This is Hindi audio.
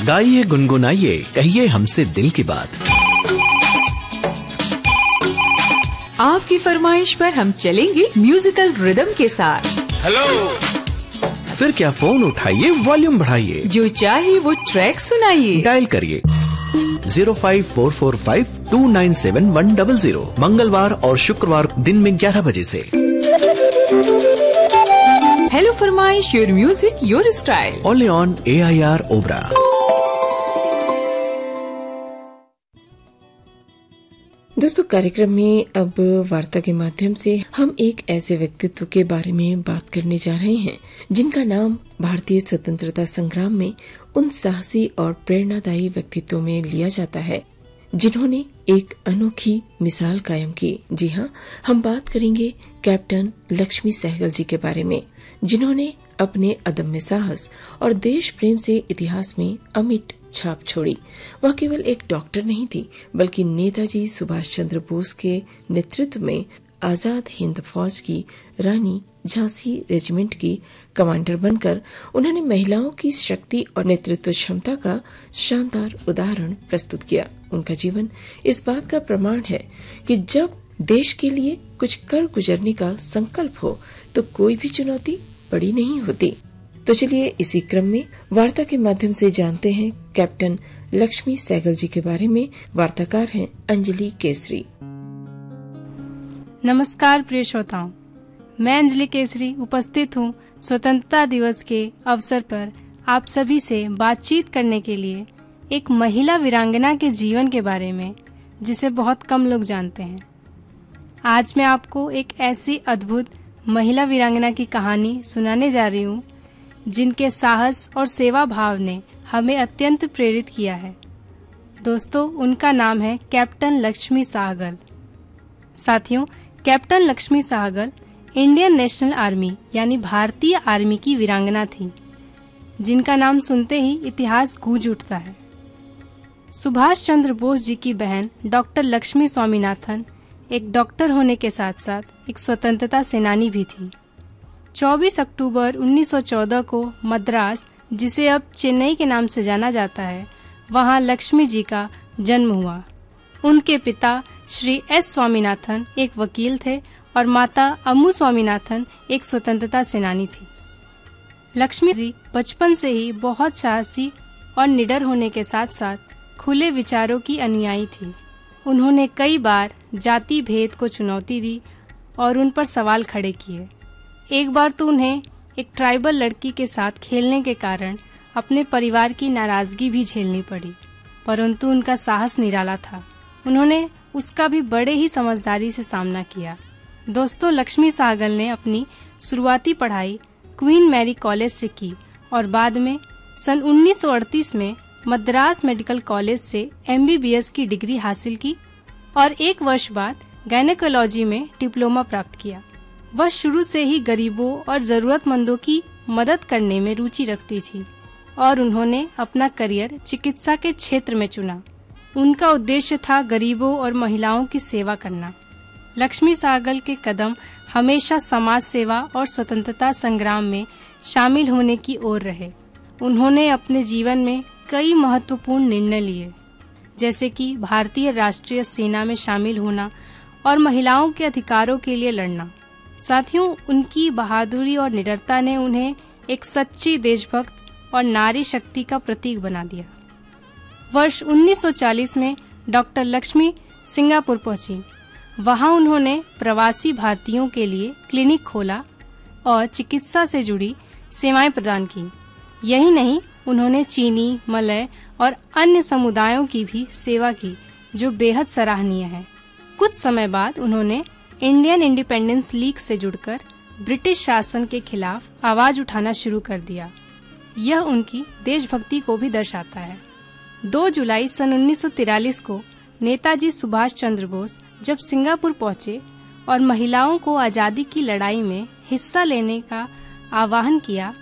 गाइए गुनगुनाइए कहिए हमसे दिल की बात। आपकी फरमाइश पर हम चलेंगे म्यूजिकल रिदम के साथ। हेलो, फिर क्या फोन उठाइए, वॉल्यूम बढ़ाइए, जो चाहे वो ट्रैक सुनाइए। डायल करिए 0544529710 मंगलवार और शुक्रवार दिन में 11 बजे से। हेलो फरमाइश, your music your style, only on AIR Obra. दोस्तों, कार्यक्रम में अब वार्ता के माध्यम से हम एक ऐसे व्यक्तित्व के बारे में बात करने जा रहे हैं जिनका नाम भारतीय स्वतंत्रता संग्राम में उन साहसी और प्रेरणादायी व्यक्तित्वों में लिया जाता है जिन्होंने एक अनोखी मिसाल कायम की। जी हाँ, हम बात करेंगे कैप्टन लक्ष्मी सहगल जी के बारे में, जिन्होंने अपने अदम्य साहस और देश प्रेम से इतिहास में अमिट छाप छोड़ी। वह केवल एक डॉक्टर नहीं थी, बल्कि नेताजी सुभाष चंद्र बोस के नेतृत्व में आजाद हिंद फौज की रानी झांसी रेजिमेंट की कमांडर बनकर उन्होंने महिलाओं की शक्ति और नेतृत्व क्षमता का शानदार उदाहरण प्रस्तुत किया। उनका जीवन इस बात का प्रमाण है कि जब देश के लिए कुछ कर गुजरने का संकल्प हो तो कोई भी चुनौती बड़ी नहीं होती। तो चलिए इसी क्रम में वार्ता के माध्यम से जानते हैं कैप्टन लक्ष्मी सहगल जी के बारे में। वार्ताकार हैं अंजलि केसरी। नमस्कार प्रिय श्रोताओं, मैं अंजलि केसरी उपस्थित हूँ स्वतंत्रता दिवस के अवसर पर आप सभी से बातचीत करने के लिए एक महिला वीरांगना के जीवन के बारे में, जिसे बहुत कम लोग जानते हैं। आज मैं आपको एक ऐसी अद्भुत महिला वीरांगना की कहानी सुनाने जा रही हूँ जिनके साहस और सेवा भाव ने हमें अत्यंत प्रेरित किया है। दोस्तों, उनका नाम है कैप्टन लक्ष्मी सहगल। साथियों, captain Lakshmi Sehgal Indian national army यानी भारतीय आर्मी की वीरांगना थी, जिनका नाम सुनते ही इतिहास गूंज उठता है। सुभाष चंद्र बोस जी की बहन डॉक्टर लक्ष्मी स्वामीनाथन एक डॉक्टर होने के साथ साथ एक स्वतंत्रता सेनानी भी थी। 24 अक्टूबर 1914 को मद्रास, जिसे अब चेन्नई के नाम से जाना जाता है, वहां लक्ष्मी जी का जन्म हुआ। उनके पिता श्री S स्वामीनाथन एक वकील थे और माता अम्मू स्वामीनाथन एक स्वतंत्रता सेनानी थी। लक्ष्मी जी बचपन से ही बहुत साहसी और निडर होने के साथ साथ खुले विचारों की अनुयायी थी। उन्होंने कई बार जाति भेद को चुनौती दी और उन पर सवाल खड़े किए। एक बार तो उन्हें एक ट्राइबल लड़की के साथ खेलने के कारण अपने परिवार की नाराजगी भी झेलनी पड़ी, परंतु उनका साहस निराला था। उन्होंने उसका भी बड़े ही समझदारी से सामना किया। दोस्तों, लक्ष्मी सहगल ने अपनी शुरुआती पढ़ाई क्वीन मैरी कॉलेज से की और बाद में सन 1938 में मद्रास मेडिकल कॉलेज से MBBS की डिग्री हासिल की और एक वर्ष बाद गायनेकोलॉजी में डिप्लोमा प्राप्त किया। वह शुरू से ही गरीबों और जरूरतमंदों की मदद करने में रुचि रखती थी और उन्होंने अपना करियर चिकित्सा के क्षेत्र में चुना। उनका उद्देश्य था गरीबों और महिलाओं की सेवा करना। लक्ष्मी सहगल के कदम हमेशा समाज सेवा और स्वतंत्रता संग्राम में शामिल होने की ओर रहे। उन्होंने अपने जीवन में कई महत्वपूर्ण निर्णय लिए, जैसे कि भारतीय राष्ट्रीय सेना में शामिल होना और महिलाओं के अधिकारों के लिए लड़ना। साथियों, उनकी बहादुरी और निडरता ने उन्हें एक सच्ची देशभक्त और नारी शक्ति का प्रतीक बना दिया। वर्ष 1940 में डॉक्टर लक्ष्मी सिंगापुर पहुंची। वहां उन्होंने प्रवासी भारतीयों के लिए क्लिनिक खोला और चिकित्सा से जुड़ी सेवाएं प्रदान की। यही नहीं, उन्होंने चीनी, मलय और अन्य समुदायों की भी सेवा की, जो बेहद सराहनीय है। कुछ समय बाद उन्होंने इंडियन इंडिपेंडेंस लीग से जुड़कर ब्रिटिश शासन के खिलाफ आवाज उठाना शुरू कर दिया। यह उनकी देशभक्ति को भी दर्शाता है। 2 जुलाई सन 1943 को नेताजी सुभाष चंद्र बोस जब सिंगापुर पहुंचे और महिलाओं को आजादी की लड़ाई में हिस्सा लेने का आह्वान किया,